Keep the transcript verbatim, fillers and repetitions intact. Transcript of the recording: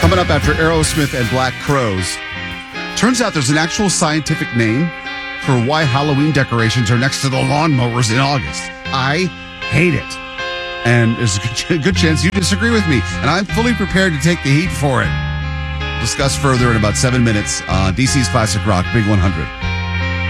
Coming up after Aerosmith and Black Crowes. Turns out there's an actual scientific name for why Halloween decorations are next to the lawnmowers in August. I hate it. And there's a good, good chance you disagree with me. And I'm fully prepared to take the heat for it. Discuss further in about seven minutes on D C's Classic Rock Big one hundred.